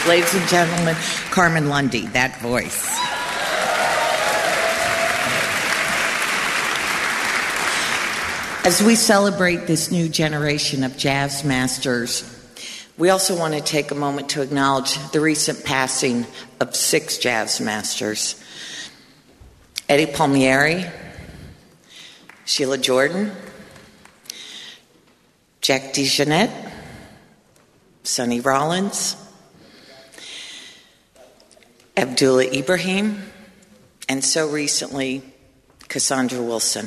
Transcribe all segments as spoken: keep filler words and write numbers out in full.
Ladies and gentlemen, Carmen Lundy, that voice. As we celebrate this new generation of jazz masters, we also want to take a moment to acknowledge the recent passing of six jazz masters. Eddie Palmieri, Sheila Jordan, Jack DeJohnette, Sonny Rollins, Abdullah Ibrahim, and so recently, Cassandra Wilson.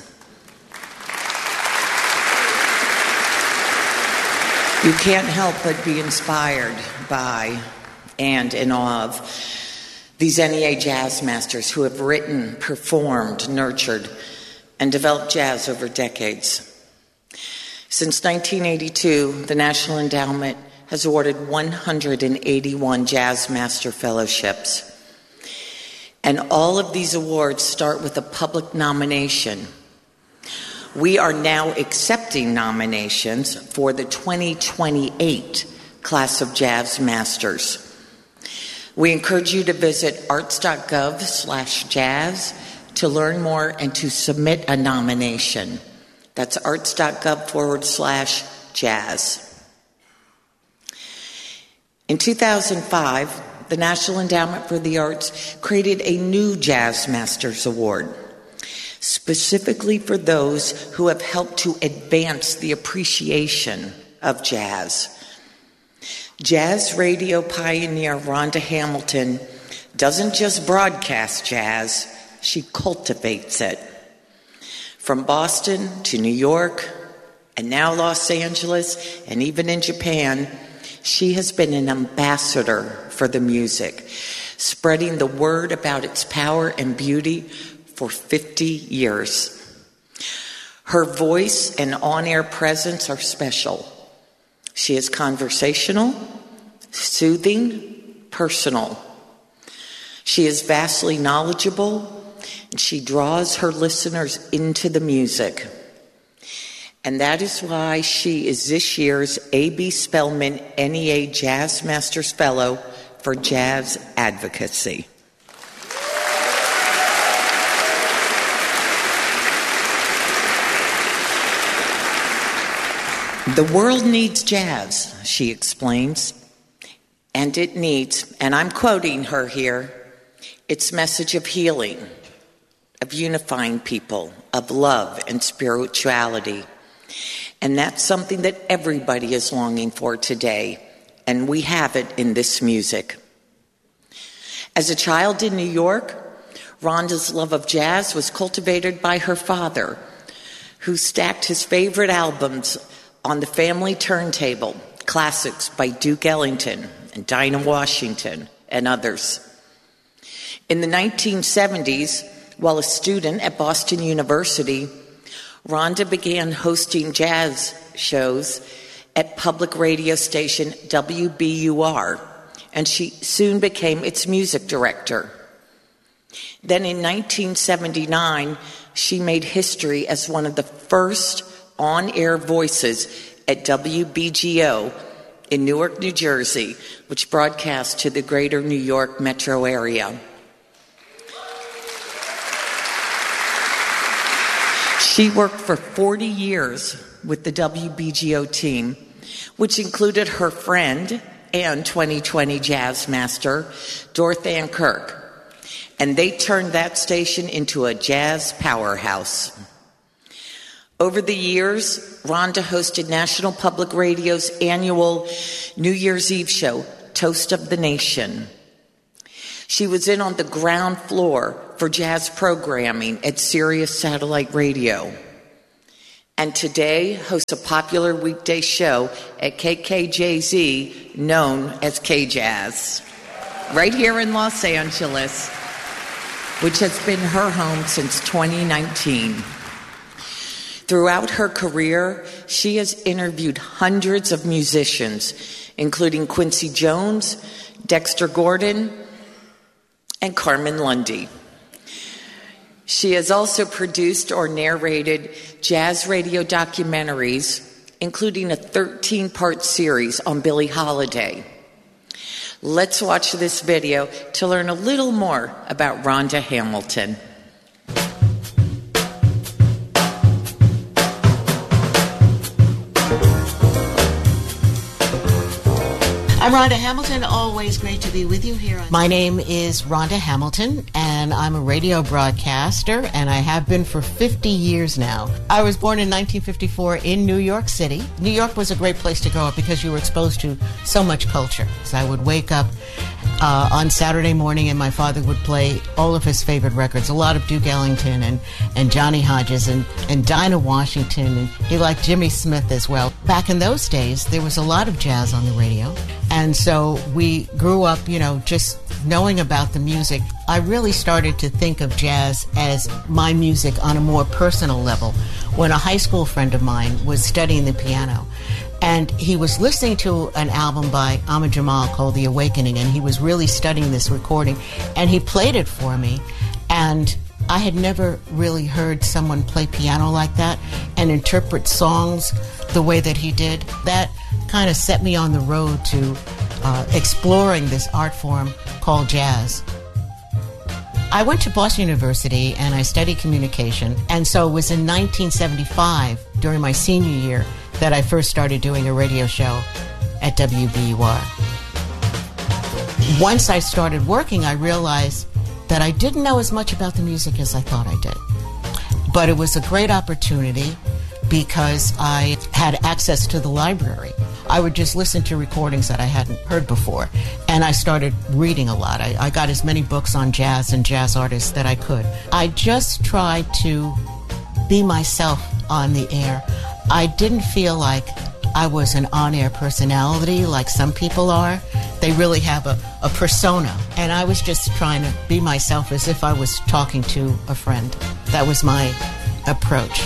You can't help but be inspired by and in awe of these N E A jazz masters who have written, performed, nurtured, and developed jazz over decades. Since nineteen eighty-two, the National Endowment has awarded one hundred eighty-one Jazz Master Fellowships. And all of these awards start with a public nomination. We are now accepting nominations for the twenty twenty-eight class of Jazz Masters. We encourage you to visit arts.gov slash jazz to learn more and to submit a nomination. That's arts.gov forward slash jazz. In two thousand five, the National Endowment for the Arts created a new Jazz Masters Award, specifically for those who have helped to advance the appreciation of jazz. Jazz radio pioneer Rhonda Hamilton doesn't just broadcast jazz, she cultivates it. From Boston to New York, and now Los Angeles, and even in Japan, she has been an ambassador for the music, spreading the word about its power and beauty for fifty years. Her voice and on-air presence are special. She is conversational, soothing, personal. She is vastly knowledgeable, and she draws her listeners into the music. And that is why she is this year's A B Spellman N E A Jazz Masters Fellow for Jazz Advocacy. The world needs jazz, she explains, and it needs, and I'm quoting her here, its message of healing, of unifying people, of love and spirituality. And that's something that everybody is longing for today, and we have it in this music. As a child in New York, Rhonda's love of jazz was cultivated by her father, who stacked his favorite albums on the family turntable, classics by Duke Ellington and Dinah Washington and others. In the nineteen seventies, while a student at Boston University, Rhonda began hosting jazz shows at public radio station W B U R, and she soon became its music director. Then in nineteen seventy-nine, she made history as one of the first on-air voices at W B G O in Newark, New Jersey, which broadcast to the greater New York metro area. She worked for forty years with the W B G O team, which included her friend and twenty twenty Jazz Master, Dorthan Kirk. And they turned that station into a jazz powerhouse. Over the years, Rhonda hosted National Public Radio's annual New Year's Eve show, Toast of the Nation. She was in on the ground floor for jazz programming at Sirius Satellite Radio. And today hosts a popular weekday show at K K J Z known as K-Jazz, right here in Los Angeles, which has been her home since twenty nineteen. Throughout her career, she has interviewed hundreds of musicians, including Quincy Jones, Dexter Gordon, and Carmen Lundy. She has also produced or narrated jazz radio documentaries, including a thirteen-part series on Billie Holiday. Let's watch this video to learn a little more about Rhonda Hamilton. I'm Rhonda Hamilton, always great to be with you here. My name is Rhonda Hamilton, and I'm a radio broadcaster, and I have been for fifty years now. I was born in nineteen fifty-four in New York City. New York was a great place to grow up because you were exposed to so much culture. So I would wake up uh, on Saturday morning, and my father would play all of his favorite records, a lot of Duke Ellington and, and Johnny Hodges and, and Dinah Washington, and he liked Jimmy Smith as well. Back in those days, there was a lot of jazz on the radio. And so we grew up, you know, just knowing about the music. I really started to think of jazz as my music on a more personal level when a high school friend of mine was studying the piano. And he was listening to an album by Ahmad Jamal called The Awakening, and he was really studying this recording. And he played it for me, and I had never really heard someone play piano like that and interpret songs the way that he did. That kind of set me on the road to uh, exploring this art form called jazz. I went to Boston University and I studied communication, and so it was in nineteen seventy-five, during my senior year, that I first started doing a radio show at W B U R. Once I started working, I realized that I didn't know as much about the music as I thought I did. But it was a great opportunity because I had access to the library. I would just listen to recordings that I hadn't heard before, and I started reading a lot. I, I got as many books on jazz and jazz artists that I could. I just tried to be myself on the air. I didn't feel like I was an on-air personality like some people are. They really have a, a persona, and I was just trying to be myself as if I was talking to a friend. That was my approach.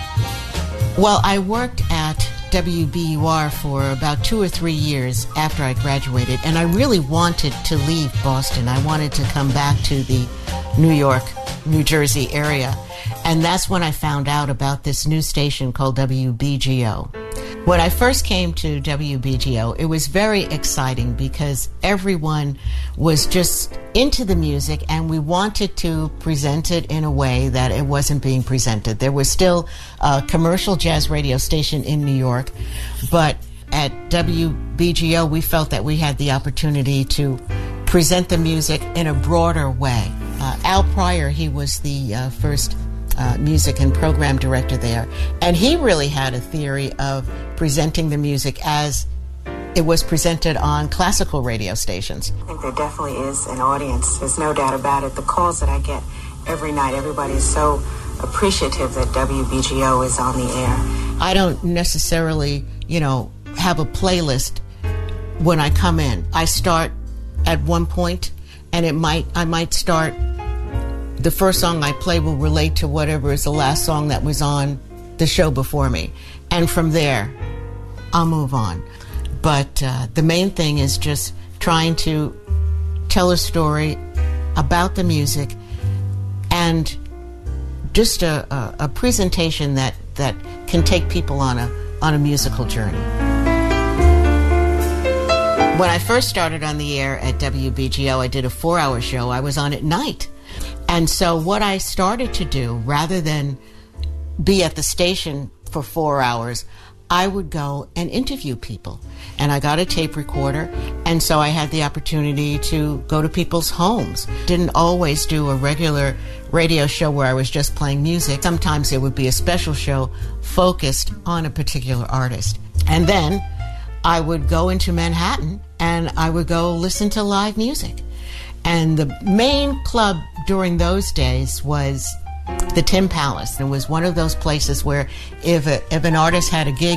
Well, I worked at W B U R for about two or three years after I graduated, and I really wanted to leave Boston. I wanted to come back to the New York, New Jersey area, and that's when I found out about this new station called W B G O. When I first came to W B G O, it was very exciting because everyone was just into the music, and we wanted to present it in a way that it wasn't being presented. There was still a commercial jazz radio station in New York, but at W B G O, we felt that we had the opportunity to present the music in a broader way. Uh, Al Pryor, he was the uh, first Uh, music and program director there, and he really had a theory of presenting the music as it was presented on classical radio stations. I think there definitely is an audience. There's no doubt about it. The calls that I get every night, everybody is so appreciative that W B G O is on the air. I don't necessarily, you know, have a playlist when I come in. I start at one point, and it might I might start. The first song I play will relate to whatever is the last song that was on the show before me. And from there, I'll move on. But uh, the main thing is just trying to tell a story about the music and just a, a, a presentation that, that can take people on a, on a musical journey. When I first started on the air at W B G O, I did a four-hour show. I was on at night. And so what I started to do, rather than be at the station for four hours, I would go and interview people. And I got a tape recorder, and so I had the opportunity to go to people's homes. Didn't always do a regular radio show where I was just playing music. Sometimes there would be a special show focused on a particular artist. And then I would go into Manhattan, and I would go listen to live music. And the main club during those days was the Tim Palace. It was one of those places where if, a, if an artist had a gig